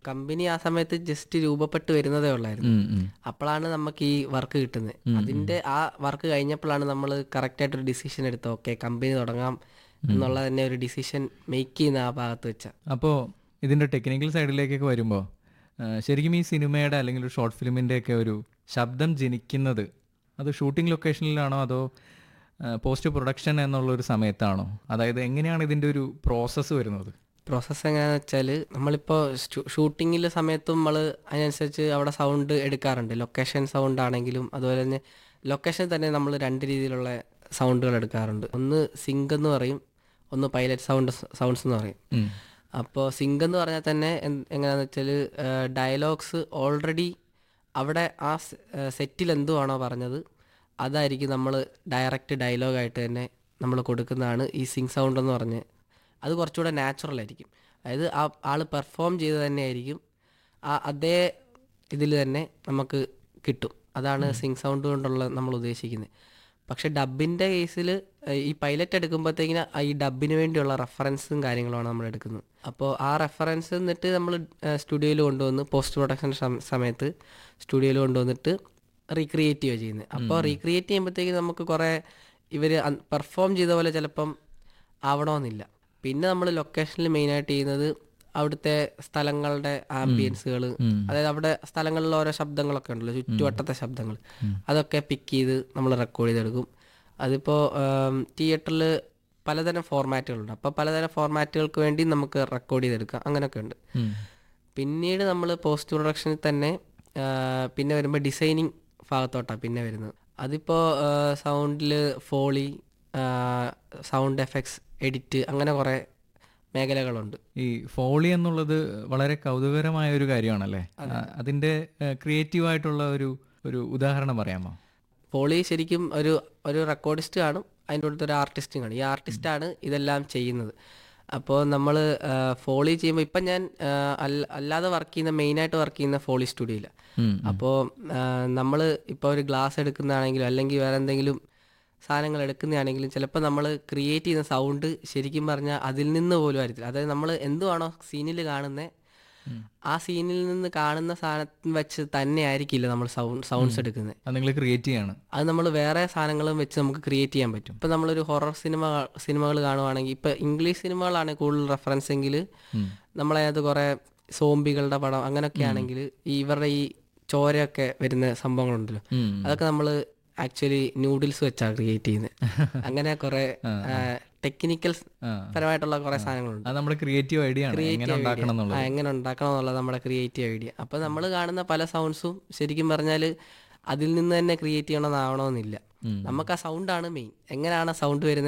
Company ആ സമയത്ത് just രൂപപ്പെട്ട് വരുന്നതേ ഉള്ളായിരുന്നു. അപ്പോഴാണ് നമുക്ക് ഈ വർക്ക് കിട്ടുന്നത്. അതിന്റെ ആ വർക്ക് കഴിഞ്ഞപ്പോഴാണ് നമ്മൾ കറക്റ്റായിട്ടൊരു ഡിസിഷൻ എടുത്തത്. ഓക്കെ, കമ്പനി തുടങ്ങാം എന്നുള്ള തന്നെ ഒരു ഡിസിഷൻ മേക്ക് ചെയ്യുന്ന ആ ഭാഗത്ത് വെച്ച. അപ്പോൾ ഇതിൻ്റെ ടെക്നിക്കൽ സൈഡിലേക്കൊക്കെ വരുമ്പോൾ ശരിക്കും ഈ സിനിമയുടെ അല്ലെങ്കിൽ ഒരു ഷോർട്ട് ഫിലിമിൻ്റെ ഒക്കെ ഒരു ശബ്ദം ജനിക്കുന്നത് അത് ഷൂട്ടിംഗ് ലൊക്കേഷനിലാണോ അതോ പോസ്റ്റ് പ്രൊഡക്ഷൻ എന്നുള്ളൊരു സമയത്താണോ? അതായത് എങ്ങനെയാണ് ഇതിൻ്റെ ഒരു പ്രോസസ്സ് വരുന്നത്? പ്രോസസ്സ് എങ്ങനെയാണെന്ന് വെച്ചാൽ, നമ്മളിപ്പോൾ ഷൂട്ടിങ്ങിൻ്റെ സമയത്തും നമ്മൾ അതിനനുസരിച്ച് അവിടെ സൗണ്ട് എടുക്കാറുണ്ട്. ലൊക്കേഷൻ സൗണ്ട് ആണെങ്കിലും അതുപോലെ തന്നെ ലൊക്കേഷൻ തന്നെ നമ്മൾ 2 രീതിയിലുള്ള സൗണ്ടുകൾ എടുക്കാറുണ്ട്. ഒന്ന് സിങ്ക് എന്ന് പറയും, ഒന്ന് പൈലറ്റ് സൗണ്ട്സ് എന്ന് പറയും. അപ്പോൾ സിങ്ക് എന്ന് പറഞ്ഞാൽ തന്നെ എങ്ങനെയാണെന്ന് വെച്ചാൽ, ഡയലോഗ്സ് ഓൾറെഡി അവിടെ ആ സെറ്റിൽ എന്തുവാണോ പറഞ്ഞത് അതായിരിക്കും നമ്മൾ ഡയറക്റ്റ് ഡയലോഗായിട്ട് തന്നെ നമ്മൾ കൊടുക്കുന്നതാണ് ഈ സിങ്ക് സൗണ്ട് എന്ന് പറഞ്ഞ്. അത് കുറച്ചുകൂടെ നാച്ചുറൽ ആയിരിക്കും. അതായത് ആ ആൾ പെർഫോം ചെയ്ത് തന്നെ ആയിരിക്കും അതേ ഇതിൽ തന്നെ നമുക്ക് കിട്ടും. അതാണ് സിങ്ക് സൗണ്ട് കൊണ്ടുള്ള നമ്മൾ ഉദ്ദേശിക്കുന്നത്. പക്ഷെ ഡബിൻ്റെ കേസിൽ ഈ പൈലറ്റ് എടുക്കുമ്പോഴത്തേക്കിന് ഈ ഡബിന് വേണ്ടിയുള്ള റെഫറൻസും കാര്യങ്ങളുമാണ് നമ്മൾ എടുക്കുന്നത്. അപ്പോൾ ആ റെഫറൻസ് എന്നിട്ട് നമ്മൾ സ്റ്റുഡിയോയിൽ കൊണ്ടുവന്ന് പോസ്റ്റ് പ്രൊഡക്ഷൻ സമയത്ത് സ്റ്റുഡിയോയിൽ കൊണ്ടുവന്നിട്ട് റീക്രിയേറ്റ് ചെയ്യുക ചെയ്യുന്നത്. അപ്പോൾ റീക്രിയേറ്റ് ചെയ്യുമ്പോഴത്തേക്ക് നമുക്ക് കുറേ ഇവർ പെർഫോം ചെയ്ത പോലെ ചിലപ്പം ആവണമെന്നില്ല. പിന്നെ നമ്മൾ ലൊക്കേഷനിൽ മെയിനായിട്ട് ചെയ്യുന്നത് അവിടുത്തെ സ്ഥലങ്ങളുടെ ആംബിയൻസുകൾ, അതായത് അവിടെ സ്ഥലങ്ങളിൽ ഓരോ ശബ്ദങ്ങളൊക്കെ ഉണ്ടല്ലോ, ചുറ്റുവട്ടത്തെ ശബ്ദങ്ങൾ, അതൊക്കെ പിക്ക് ചെയ്ത് നമ്മൾ റെക്കോർഡ് ചെയ്തെടുക്കും. അതിപ്പോൾ തിയേറ്ററിൽ പലതരം ഫോർമാറ്റുകളുണ്ട്. അപ്പോൾ പലതരം ഫോർമാറ്റുകൾക്ക് വേണ്ടി നമുക്ക് റെക്കോർഡ് ചെയ്തെടുക്കാം. അങ്ങനെയൊക്കെ ഉണ്ട്. പിന്നീട് നമ്മൾ പോസ്റ്റ് പ്രൊഡക്ഷനിൽ തന്നെ പിന്നെ വരുമ്പോൾ ഡിസൈനിങ് ഭാഗത്തോട്ടാണ് പിന്നെ വരുന്നത്. അതിപ്പോൾ സൗണ്ടിൽ ഫോളി, സൗണ്ട് എഫക്ട്സ്, എഡിറ്റ്, അങ്ങനെ കുറേ മേഖലകളുണ്ട്. ഈ ഫോളി എന്നുള്ളത് വളരെ കൗതുകരമായ ഒരു കാര്യമാണല്ലേ? അതിൻ്റെ ക്രിയേറ്റീവായിട്ടുള്ള ഒരു ഉദാഹരണം പറയാമോ? ഫോളി ശരിക്കും ഒരു റെക്കോർഡിസ്റ്റ് കാണും, അതിൻ്റെ അടുത്ത് ഒരു ആർട്ടിസ്റ്റും കാണും. ഈ ആർട്ടിസ്റ്റാണ് ഇതെല്ലാം ചെയ്യുന്നത്. അപ്പോൾ നമ്മൾ ഫോളി ചെയ്യുമ്പോൾ ഇപ്പം ഞാൻ അല്ലാതെ മെയിനായിട്ട് വർക്ക് ചെയ്യുന്ന ഫോളി സ്റ്റുഡിയോയിലാണ്. അപ്പോൾ നമ്മൾ ഇപ്പോൾ ഒരു ഗ്ലാസ് എടുക്കുന്നതാണെങ്കിലും അല്ലെങ്കിൽ വേറെ എന്തെങ്കിലും സാധനങ്ങൾ എടുക്കുന്നതാണെങ്കിലും ചിലപ്പോൾ നമ്മൾ ക്രിയേറ്റ് ചെയ്യുന്ന സൗണ്ട് ശരിക്കും പറഞ്ഞാൽ അതിൽ നിന്ന് പോലും ആയിരിക്കും. അതായത് നമ്മൾ എന്തുവാണോ സീനിൽ കാണുന്നത് ആ സീനിൽ നിന്ന് കാണുന്ന സാധനം വെച്ച് തന്നെ ആയിരിക്കില്ല നമ്മൾ സൗണ്ട്സ് എടുക്കുന്നത്. അത് നമ്മൾ വേറെ സാധനങ്ങളും വെച്ച് നമുക്ക് ക്രിയേറ്റ് ചെയ്യാൻ പറ്റും. ഇപ്പം നമ്മളൊരു ഹൊറർ സിനിമകൾ കാണുവാണെങ്കിൽ, ഇപ്പം ഇംഗ്ലീഷ് സിനിമകളാണ് കൂടുതൽ റെഫറൻസ് എങ്കിൽ നമ്മളതിനകത്ത് കുറേ സോംബികളുടെ പടം അങ്ങനെയൊക്കെ ആണെങ്കിൽ ഇവരുടെ ഈ ചോരയൊക്കെ വരുന്ന സംഭവങ്ങളുണ്ടല്ലോ, അതൊക്കെ നമ്മൾ ആക്ച്വലി നൂഡിൽസ് വെച്ചാണ് ക്രിയേറ്റ് ചെയ്യുന്നത്. അങ്ങനെ കുറെ ടെക്നിക്കൽ പരമായിട്ടുള്ള കുറെ സാധനങ്ങളുണ്ട്. എങ്ങനെ ഉണ്ടാക്കണം എന്നുള്ളത് നമ്മുടെ ക്രിയേറ്റീവ് ഐഡിയ. അപ്പൊ നമ്മൾ കാണുന്ന പല സൗണ്ട്സും ശരിക്കും പറഞ്ഞാൽ അതിൽ നിന്ന് തന്നെ ക്രിയേറ്റ് ചെയ്യണമെന്നാവണമെന്നില്ല. നമുക്ക് ആ സൗണ്ടാണ് മെയിൻ. എങ്ങനെയാണ് സൗണ്ട് വരുന്നത്